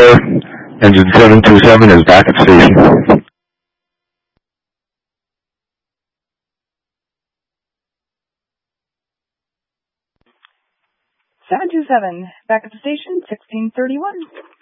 tower. Engine 727 is back at station. Seven 727, back at the station, 1631.